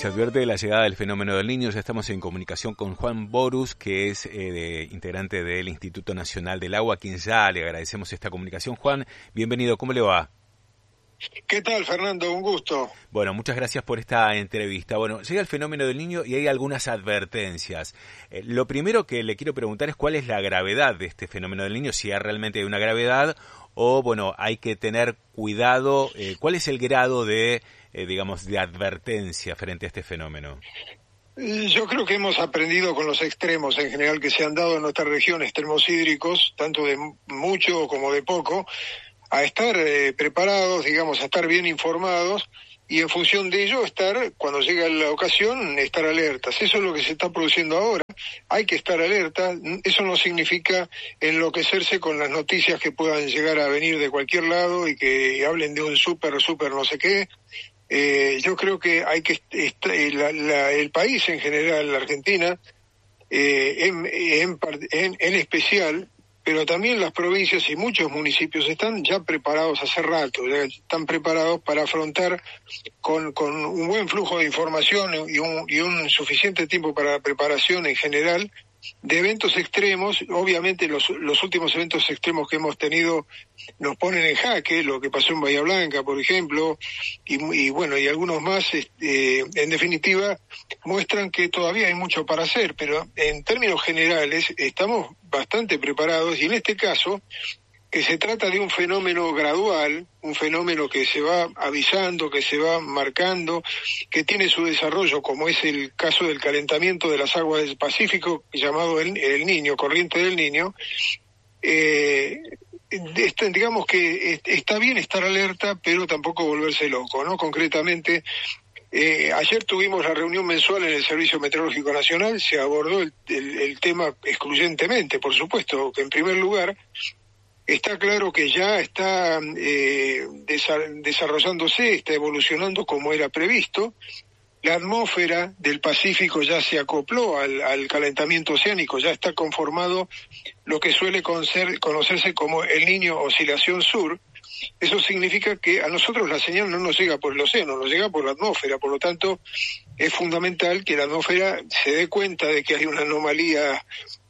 Se advierte de la llegada del fenómeno del Niño. Ya estamos en comunicación con Juan Borús, que es integrante del Instituto Nacional del Agua, a quien ya le agradecemos esta comunicación. Juan, bienvenido, ¿cómo le va? ¿Qué tal, Fernando? Un gusto. Bueno, muchas gracias por esta entrevista. Bueno, llega el fenómeno del Niño y hay algunas advertencias. Lo primero que le quiero preguntar es cuál es la gravedad de este fenómeno del Niño, si hay realmente una gravedad o, bueno, hay que tener cuidado. ¿Cuál es el grado de advertencia frente a este fenómeno? Yo creo que hemos aprendido con los extremos en general que se han dado en nuestra región, extremos hídricos, tanto de mucho como de poco, a estar preparados, a estar bien informados y en función de ello cuando llega la ocasión, estar alertas. Eso es lo que se está produciendo ahora. Hay que estar alerta. Eso no significa enloquecerse con las noticias que puedan llegar a venir de cualquier lado y que hablen de un súper no sé qué. Yo creo que hay que el país en general, la Argentina, en especial, pero también las provincias y muchos municipios están ya preparados hace rato, ya están preparados para afrontar con un buen flujo de información y un suficiente tiempo para la preparación en general de eventos extremos. Obviamente los últimos eventos extremos que hemos tenido nos ponen en jaque, lo que pasó en Bahía Blanca, por ejemplo, y algunos más, en definitiva, muestran que todavía hay mucho para hacer, pero en términos generales estamos bastante preparados y en este caso, que se trata de un fenómeno gradual, un fenómeno que se va avisando, que se va marcando, que tiene su desarrollo, como es el caso del calentamiento de las aguas del Pacífico, llamado el Niño, corriente del Niño. Digamos que está bien estar alerta, pero tampoco volverse loco, ¿no? Concretamente, ayer tuvimos la reunión mensual en el Servicio Meteorológico Nacional, se abordó el tema excluyentemente, por supuesto, que en primer lugar, está claro que ya está desarrollándose, está evolucionando como era previsto. La atmósfera del Pacífico ya se acopló al calentamiento oceánico, ya está conformado lo que suele conocerse como el Niño Oscilación Sur. Eso significa que a nosotros la señal no nos llega por el océano, nos llega por la atmósfera. Por lo tanto, es fundamental que la atmósfera se dé cuenta de que hay una anomalía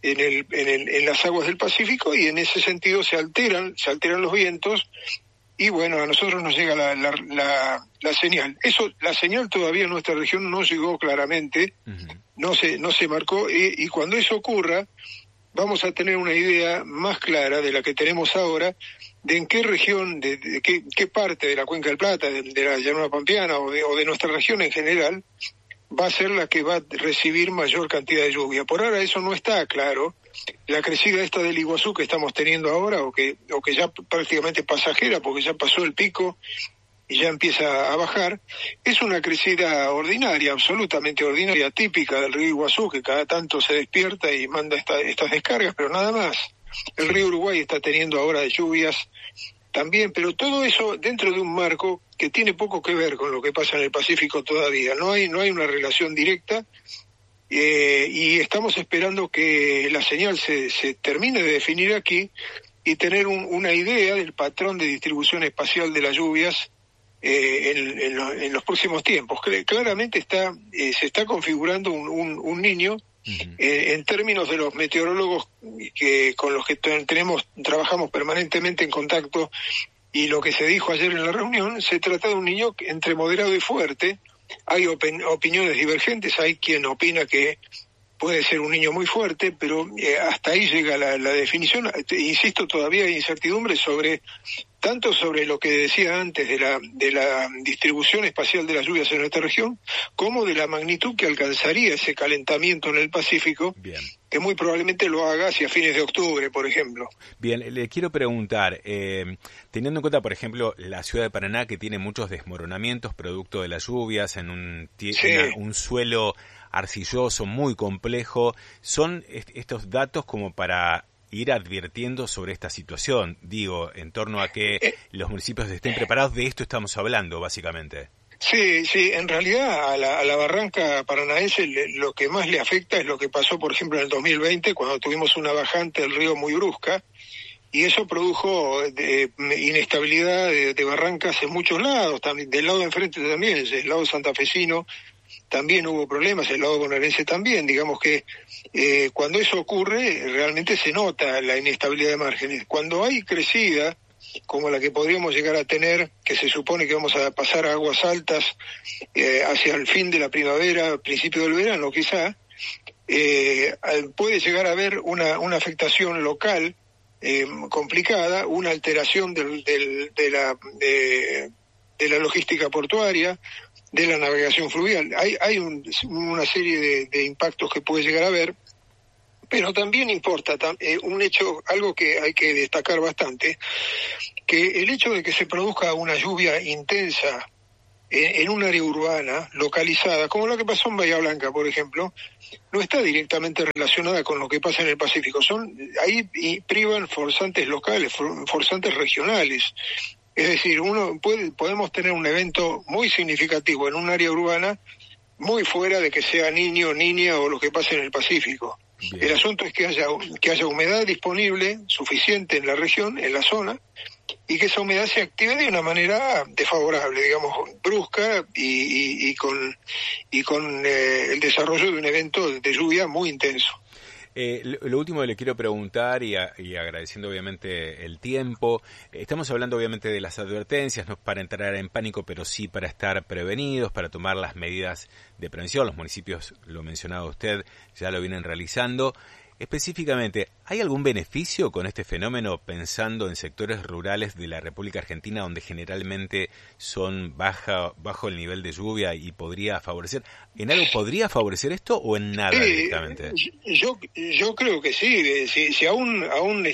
en las aguas del Pacífico y en ese sentido se alteran los vientos y bueno, a nosotros nos llega la señal. La señal todavía en nuestra región no llegó claramente, no se marcó y cuando eso ocurra vamos a tener una idea más clara de la que tenemos ahora de en qué región, de qué parte de la Cuenca del Plata, de la llanura pampeana o de nuestra región en general va a ser la que va a recibir mayor cantidad de lluvia. Por ahora eso no está claro. La crecida esta del Iguazú que estamos teniendo ahora, o que ya prácticamente pasajera, porque ya pasó el pico y ya empieza a bajar, es una crecida ordinaria, absolutamente ordinaria, típica del río Iguazú, que cada tanto se despierta y manda estas descargas, pero nada más. El río Uruguay está teniendo ahora lluvias también, pero todo eso dentro de un marco que tiene poco que ver con lo que pasa en el Pacífico todavía. No hay una relación directa y estamos esperando que la señal se termine de definir aquí y tener una idea del patrón de distribución espacial de las lluvias en los próximos tiempos. Claramente se está configurando un Niño. En términos de los meteorólogos con los que trabajamos permanentemente en contacto y lo que se dijo ayer en la reunión, se trata de un niño entre moderado y fuerte. Hay opiniones divergentes, hay quien opina que puede ser un niño muy fuerte, pero hasta ahí llega la definición. Insisto, todavía hay incertidumbre tanto sobre lo que decía antes de la distribución espacial de las lluvias en nuestra región, como de la magnitud que alcanzaría ese calentamiento en el Pacífico. Bien. Que muy probablemente lo haga hacia fines de octubre, por ejemplo. Bien, le quiero preguntar, teniendo en cuenta, por ejemplo, la ciudad de Paraná, que tiene muchos desmoronamientos producto de las lluvias en un suelo arcilloso muy complejo, ¿son estos datos como para ir advirtiendo sobre esta situación? Digo, en torno a que los municipios estén preparados, de esto estamos hablando, básicamente. Sí, en realidad a la barranca paranaense lo que más le afecta es lo que pasó, por ejemplo, en el 2020, cuando tuvimos una bajante del río muy brusca, y eso produjo inestabilidad de barrancas en muchos lados, también del lado de enfrente también, del lado santafesino, también hubo problemas, el lago bonaerense también. Digamos que cuando eso ocurre, realmente se nota la inestabilidad de márgenes. Cuando hay crecida, como la que podríamos llegar a tener, que se supone que vamos a pasar a aguas altas hacia el fin de la primavera, principio del verano quizá, puede llegar a haber una afectación local complicada, una alteración de la logística portuaria, de la navegación fluvial. Hay una serie de impactos que puede llegar a haber, pero también importa un hecho, algo que hay que destacar bastante, que el hecho de que se produzca una lluvia intensa en un área urbana localizada, como la que pasó en Bahía Blanca, por ejemplo, no está directamente relacionada con lo que pasa en el Pacífico. Ahí privan forzantes locales, forzantes regionales. Es decir, podemos tener un evento muy significativo en un área urbana muy fuera de que sea niño, niña o lo que pasa en el Pacífico. Bien. El asunto es que haya humedad disponible, suficiente en la región, en la zona, y que esa humedad se active de una manera desfavorable, digamos, brusca y con el desarrollo de un evento de lluvia muy intenso. Lo último que le quiero preguntar, y agradeciendo obviamente el tiempo, estamos hablando obviamente de las advertencias, no es para entrar en pánico, pero sí para estar prevenidos, para tomar las medidas de prevención. Los municipios, lo mencionaba usted, ya lo vienen realizando. Específicamente, ¿hay algún beneficio con este fenómeno pensando en sectores rurales de la República Argentina donde generalmente son bajo el nivel de lluvia y podría favorecer? ¿En algo podría favorecer esto o en nada directamente? Yo creo que sí. Si a un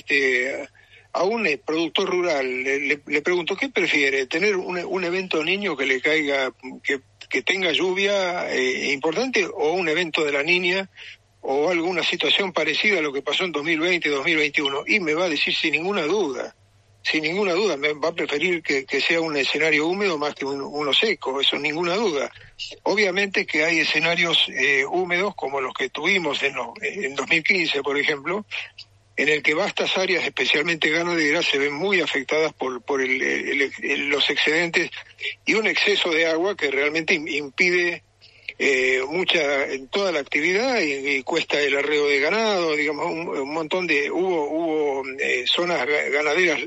productor rural le pregunto, ¿qué prefiere? ¿Tener un evento niño que le caiga, que tenga lluvia importante, o un evento de la niña, o alguna situación parecida a lo que pasó en 2020, 2021? Y me va a decir sin ninguna duda, me va a preferir que sea un escenario húmedo más que uno seco, eso ninguna duda. Obviamente que hay escenarios húmedos como los que tuvimos en 2015, por ejemplo, en el que vastas áreas, especialmente ganaderas, se ven muy afectadas por los excedentes y un exceso de agua que realmente impide toda la actividad y cuesta el arreo de ganado, digamos, un montón hubo zonas ganaderas,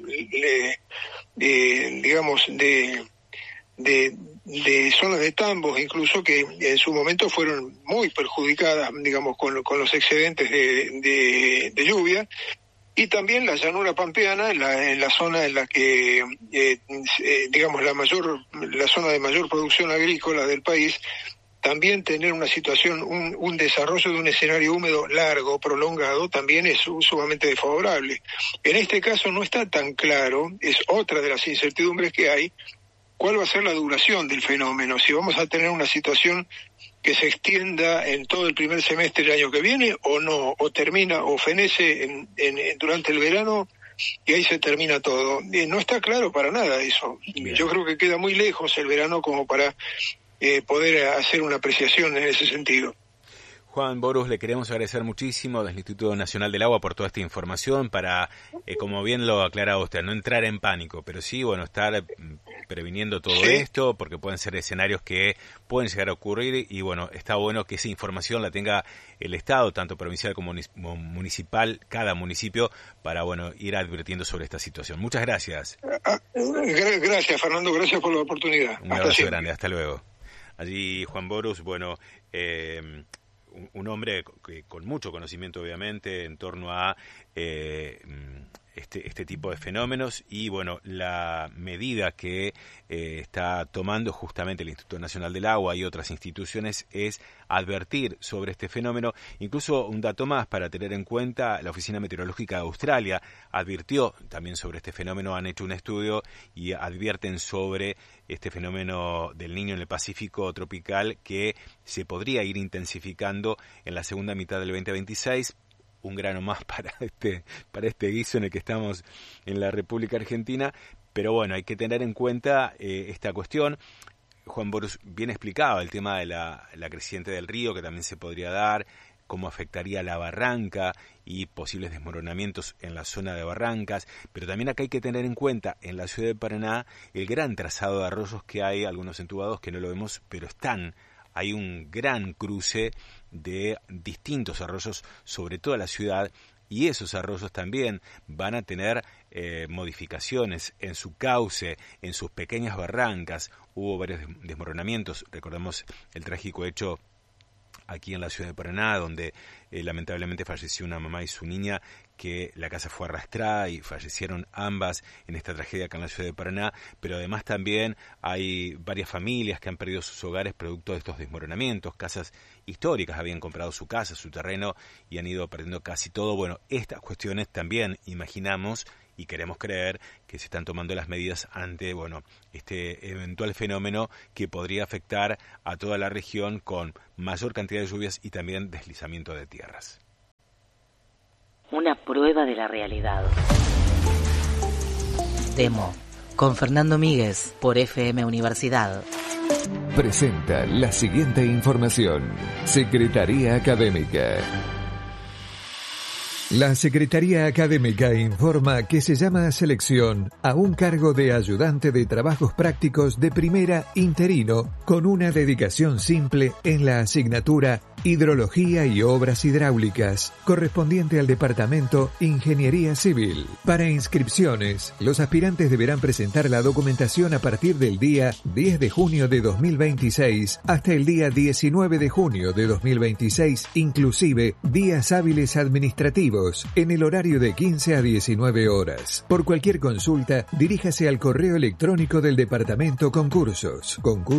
digamos, de zonas de tambos incluso, que en su momento fueron muy perjudicadas, digamos, con los excedentes de lluvia. Y también la llanura pampeana, en la zona en la que, digamos, la zona de mayor producción agrícola del país, también tener una situación, un desarrollo de un escenario húmedo largo, prolongado, también es sumamente desfavorable. En este caso no está tan claro, es otra de las incertidumbres que hay, cuál va a ser la duración del fenómeno, si vamos a tener una situación que se extienda en todo el primer semestre del año que viene o no, o termina o fenece durante el verano y ahí se termina todo. No está claro para nada eso. Bien. Yo creo que queda muy lejos el verano como para poder hacer una apreciación en ese sentido. Juan Borus, le queremos agradecer muchísimo del Instituto Nacional del Agua por toda esta información para, como bien lo aclaraba usted, no entrar en pánico, pero sí, bueno, estar previniendo todo esto, porque pueden ser escenarios que pueden llegar a ocurrir y, bueno, está bueno que esa información la tenga el Estado, tanto provincial como municipal, cada municipio, para, bueno, ir advirtiendo sobre esta situación. Muchas gracias. Gracias, Fernando, gracias por la oportunidad. Un abrazo grande, hasta luego. Allí Juan Borus, bueno, un hombre con mucho conocimiento obviamente en torno a este tipo de fenómenos y bueno, la medida que está tomando justamente el Instituto Nacional del Agua y otras instituciones es advertir sobre este fenómeno. Incluso un dato más para tener en cuenta, la Oficina Meteorológica de Australia advirtió también sobre este fenómeno, han hecho un estudio y advierten sobre este fenómeno del Niño en el Pacífico tropical que se podría ir intensificando en la segunda mitad del 2026. Un grano más para este guiso en el que estamos en la República Argentina, pero bueno, hay que tener en cuenta esta cuestión. Juan Borus bien explicaba el tema de la creciente del río que también se podría dar, cómo afectaría la barranca y posibles desmoronamientos en la zona de barrancas, pero también acá hay que tener en cuenta en la ciudad de Paraná el gran trazado de arroyos que hay, algunos entubados que no lo vemos, pero están hay un gran cruce de distintos arroyos sobre toda la ciudad, y esos arroyos también van a tener modificaciones en su cauce, en sus pequeñas barrancas. Hubo varios desmoronamientos, recordamos el trágico hecho aquí en la ciudad de Paraná, donde lamentablemente falleció una mamá y su niña, que la casa fue arrastrada y fallecieron ambas en esta tragedia acá en la ciudad de Paraná, pero además también hay varias familias que han perdido sus hogares producto de estos desmoronamientos, casas históricas, habían comprado su casa, su terreno y han ido perdiendo casi todo. Bueno, estas cuestiones también imaginamos y queremos creer que se están tomando las medidas ante, bueno, este eventual fenómeno que podría afectar a toda la región con mayor cantidad de lluvias y también deslizamiento de tierras. Una prueba de la realidad. Demo, con Fernando Míguez, por FM Universidad. Presenta la siguiente información. Secretaría Académica. La Secretaría Académica informa que se llama a selección a un cargo de ayudante de trabajos prácticos de primera interino con una dedicación simple en la asignatura Hidrología y Obras Hidráulicas, correspondiente al Departamento Ingeniería Civil. Para inscripciones, los aspirantes deberán presentar la documentación a partir del día 10 de junio de 2026 hasta el día 19 de junio de 2026, inclusive días hábiles administrativos, en el horario de 15 a 19 horas. Por cualquier consulta, diríjase al correo electrónico del Departamento Concursos,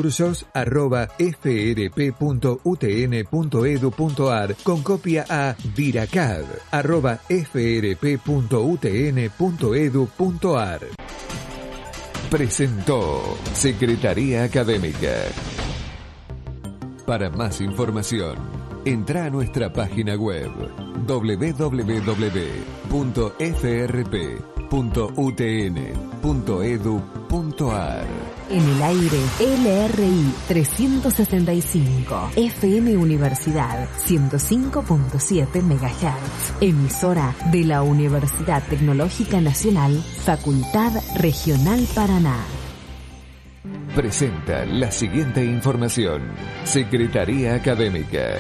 concursos@frp.utn.edu.ar, con copia a diracad@frp.utn.edu.ar. Presentó Secretaría Académica. Para más información, entra a nuestra página web www.frp.utn.edu.ar. En el aire, LRI 365, FM Universidad 105.7 MHz, emisora de la Universidad Tecnológica Nacional, Facultad Regional Paraná. Presenta la siguiente información. Secretaría Académica.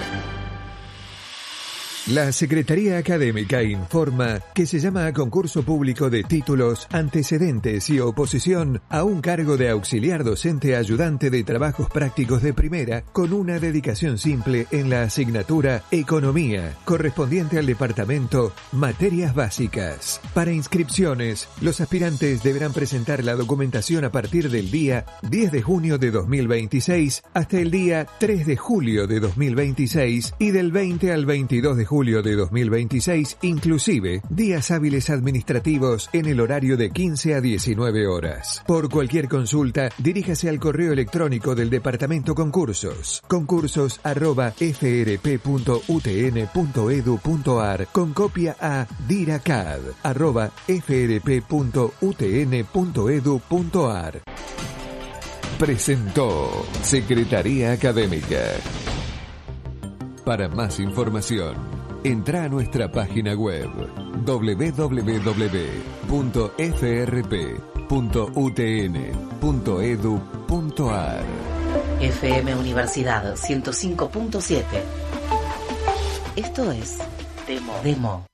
La Secretaría Académica informa que se llama a concurso público de títulos, antecedentes y oposición a un cargo de auxiliar docente ayudante de trabajos prácticos de primera con una dedicación simple en la asignatura Economía, correspondiente al Departamento Materias Básicas. Para inscripciones, los aspirantes deberán presentar la documentación a partir del día 10 de junio de 2026 hasta el día 3 de julio de 2026 y del 20 al 22 de julio de 2026, inclusive días hábiles administrativos en el horario de 15 a 19 horas. Por cualquier consulta, diríjase al correo electrónico del Departamento Concursos, concursos@frp.utn.edu.ar, con copia a diracad@frp.utn.edu.ar. Presentó Secretaría Académica. Para más información, entra a nuestra página web www.frp.utn.edu.ar. FM Universidad 105.7. Esto es Demo.